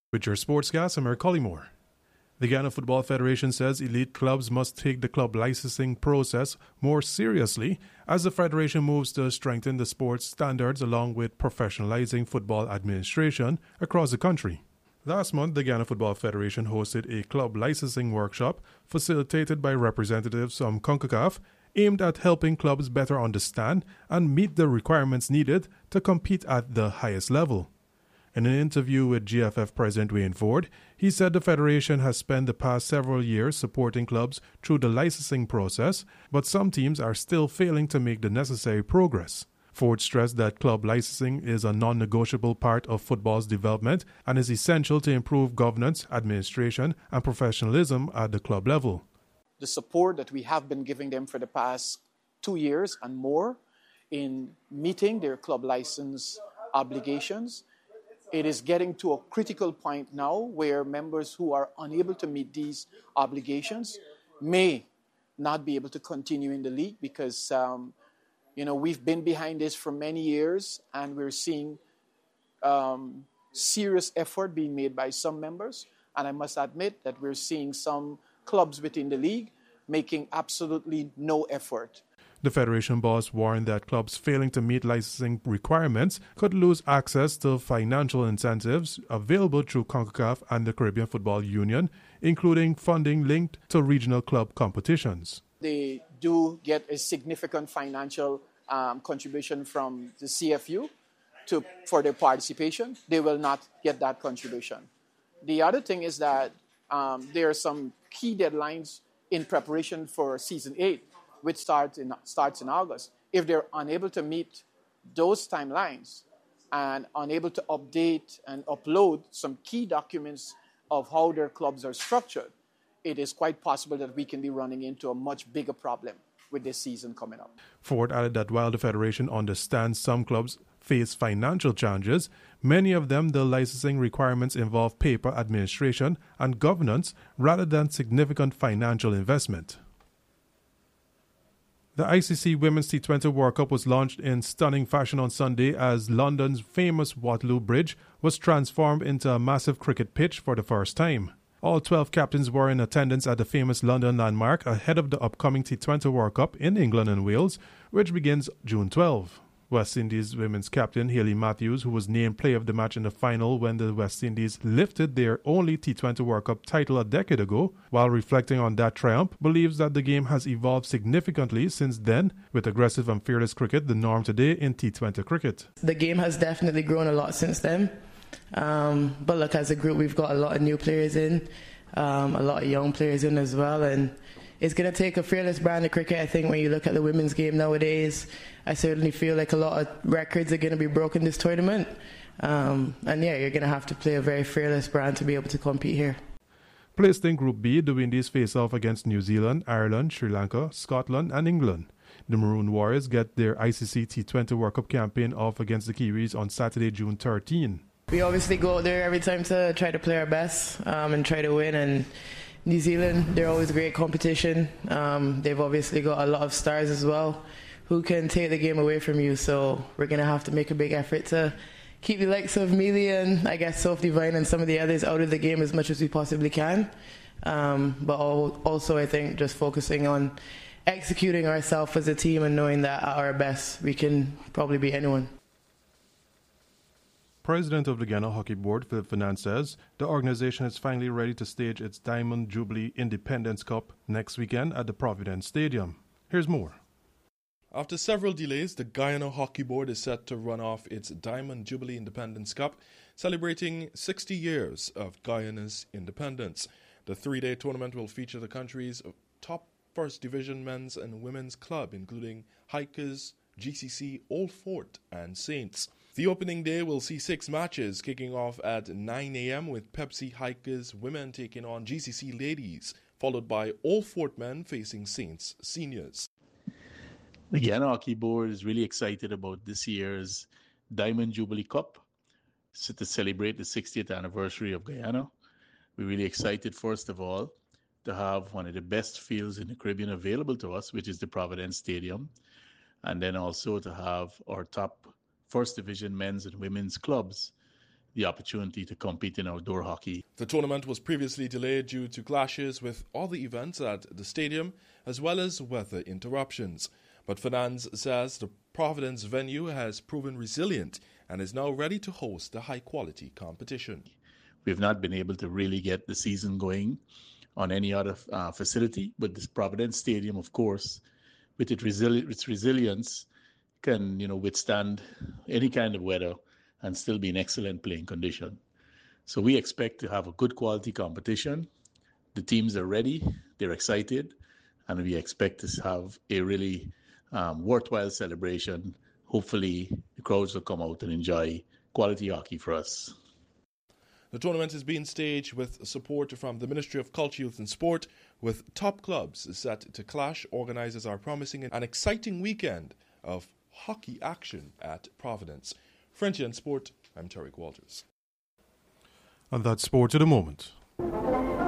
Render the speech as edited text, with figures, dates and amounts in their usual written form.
With your sportscast, I'm Eric Collymore. The Guyana Football Federation says elite clubs must take the club licensing process more seriously as the federation moves to strengthen the sports standards along with professionalizing football administration across the country. Last month, the Guyana Football Federation hosted a club licensing workshop facilitated by representatives from CONCACAF aimed at helping clubs better understand and meet the requirements needed to compete at the highest level. In an interview with GFF President Wayne Ford, he said the Federation has spent the past several years supporting clubs through the licensing process, but some teams are still failing to make the necessary progress. Ford stressed that club licensing is a non-negotiable part of football's development and is essential to improve governance, administration, and professionalism at the club level. The support that we have been giving them for the past 2 years and more in meeting their club license obligations, it is getting to a critical point now where members who are unable to meet these obligations may not be able to continue in the league because, we've been behind this for many years and we're seeing serious effort being made by some members. And I must admit that we're seeing some clubs within the league making absolutely no effort. The Federation boss warned that clubs failing to meet licensing requirements could lose access to financial incentives available through CONCACAF and the Caribbean Football Union, including funding linked to regional club competitions. They do get a significant financial contribution from the CFU for their participation. They will not get that contribution. The other thing is that there are some key deadlines in preparation for Season 8, which starts in August. If they're unable to meet those timelines and unable to update and upload some key documents of how their clubs are structured, it is quite possible that we can be running into a much bigger problem with this season coming up. Ford added that while the Federation understands some clubs face financial challenges, many of them the licensing requirements involve paper administration and governance rather than significant financial investment. The ICC Women's T20 World Cup was launched in stunning fashion on Sunday as London's famous Waterloo Bridge was transformed into a massive cricket pitch for the first time. All 12 captains were in attendance at the famous London landmark ahead of the upcoming T20 World Cup in England and Wales, which begins June 12. West Indies women's captain Hayley Matthews, who was named player of the match in the final when the West Indies lifted their only T20 World Cup title a decade ago, while reflecting on that triumph, believes that the game has evolved significantly since then, with aggressive and fearless cricket the norm today in T20 cricket. The game has definitely grown a lot since then. But look, as a group, we've got a lot of new players in, a lot of young players in as well, and it's going to take a fearless brand of cricket. I think when you look at the women's game nowadays, I certainly feel like a lot of records are going to be broken this tournament. You're going to have to play a very fearless brand to be able to compete here. Placed in Group B, the Windies face off against New Zealand, Ireland, Sri Lanka, Scotland and England. The Maroon Warriors get their ICC T20 World Cup campaign off against the Kiwis on Saturday, June 13. We obviously go out there every time to try to play our best and try to win. And New Zealand, they're always great competition. They've obviously got a lot of stars as well who can take the game away from you. So we're going to have to make a big effort to keep the likes of Mealy and I guess Soph Divine and some of the others out of the game as much as we possibly can. But also I think just focusing on executing ourselves as a team and knowing that at our best we can probably beat anyone. President of the Guyana Hockey Board, Philip Fernand, says the organization is finally ready to stage its Diamond Jubilee Independence Cup next weekend at the Providence Stadium. Here's more. After several delays, the Guyana Hockey Board is set to run off its Diamond Jubilee Independence Cup, celebrating 60 years of Guyana's independence. The three-day tournament will feature the country's top First Division men's and women's club, including Hikers, GCC, Old Fort, and Saints. The opening day will see 6 matches, kicking off at 9 a.m. with Pepsi Hikers women taking on GCC ladies, followed by Old Fort men facing Saints seniors. The Guyana Hockey Board is really excited about this year's Diamond Jubilee Cup, to celebrate the 60th anniversary of Guyana. We're really excited, first of all, to have one of the best fields in the Caribbean available to us, which is the Providence Stadium, and then also to have our top First Division men's and women's clubs the opportunity to compete in outdoor hockey. The tournament was previously delayed due to clashes with other events at the stadium, as well as weather interruptions. But Finance says the Providence venue has proven resilient and is now ready to host the high-quality competition. We've not been able to really get the season going on any other facility, but this Providence Stadium, of course, with its resilience, can withstand any kind of weather and still be in excellent playing condition. So we expect to have a good quality competition. The teams are ready, they're excited, and we expect to have a really worthwhile celebration. Hopefully, the crowds will come out and enjoy quality hockey for us. The tournament is being staged with support from the Ministry of Culture, Youth and Sport, with top clubs set to clash. Organisers are promising an exciting weekend of hockey action at Providence. Frenchie and Sport, I'm Tarek Walters. And that's Sport at the moment.